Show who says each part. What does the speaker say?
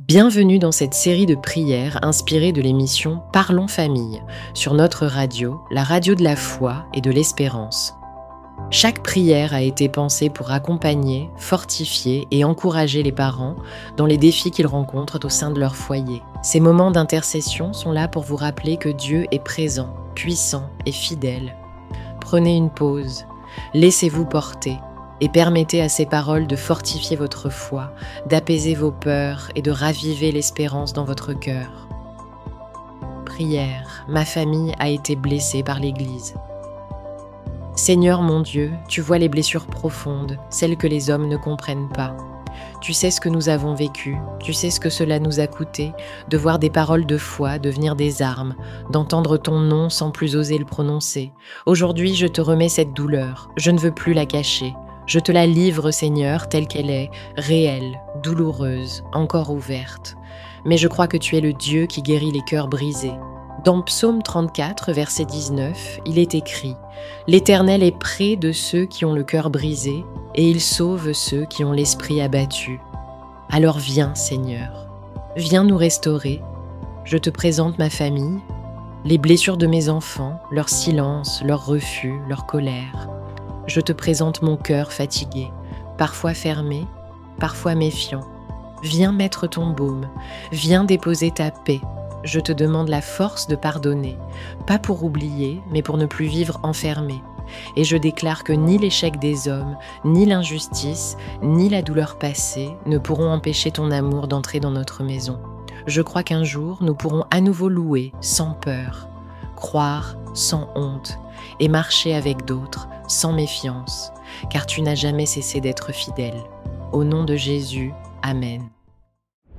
Speaker 1: Bienvenue dans cette série de prières inspirée de l'émission Parlons Famille sur notre radio, la radio de la foi et de l'espérance. Chaque prière a été pensée pour accompagner, fortifier et encourager les parents dans les défis qu'ils rencontrent au sein de leur foyer. Ces moments d'intercession sont là pour vous rappeler que Dieu est présent, puissant et fidèle. Prenez une pause, laissez-vous porter et permettez à ces paroles de fortifier votre foi, d'apaiser vos peurs et de raviver l'espérance dans votre cœur. Prière, ma famille a été blessée par l'Église. Seigneur mon Dieu, tu vois les blessures profondes, celles que les hommes ne comprennent pas. Tu sais ce que nous avons vécu, tu sais ce que cela nous a coûté, de voir des paroles de foi devenir des armes, d'entendre ton nom sans plus oser le prononcer. Aujourd'hui, je te remets cette douleur, je ne veux plus la cacher. Je te la livre, Seigneur, telle qu'elle est, réelle, douloureuse, encore ouverte. Mais je crois que tu es le Dieu qui guérit les cœurs brisés. Dans Psaume 34, verset 19, il est écrit « L'Éternel est près de ceux qui ont le cœur brisé, et il sauve ceux qui ont l'esprit abattu. » Alors viens, Seigneur, viens nous restaurer. Je te présente ma famille, les blessures de mes enfants, leur silence, leur refus, leur colère. Je te présente mon cœur fatigué, parfois fermé, parfois méfiant. Viens mettre ton baume, viens déposer ta paix. Je te demande la force de pardonner, pas pour oublier, mais pour ne plus vivre enfermé. Et je déclare que ni l'échec des hommes, ni l'injustice, ni la douleur passée ne pourront empêcher ton amour d'entrer dans notre maison. Je crois qu'un jour, nous pourrons à nouveau louer sans peur, croire sans honte et marcher avec d'autres sans méfiance, car tu n'as jamais cessé d'être fidèle. Au nom de Jésus, Amen.